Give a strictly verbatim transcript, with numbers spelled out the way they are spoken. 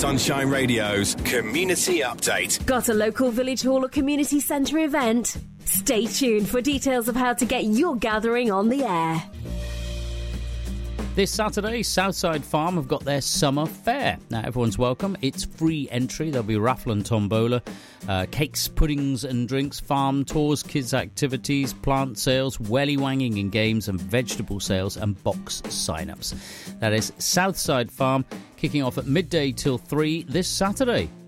Sunshine Radio's Community Update. Got a local village hall or community centre event? Stay tuned for details of how to get your gathering on the air. This Saturday, Southside Farm have got their summer fair. Now, everyone's welcome. It's free entry. There'll be raffle and tombola, uh, cakes, puddings and drinks, farm tours, kids' activities, plant sales, welly wanging and games, and vegetable sales and box sign-ups. That is Southside Farm, kicking off at midday till three this Saturday.